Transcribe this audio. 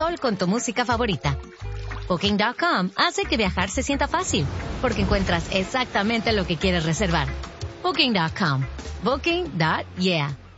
alcohol con tu música favorita. Booking.com hace que viajar se sienta fácil, porque encuentras exactamente lo que quieres reservar. Booking.com. Booking.yeah.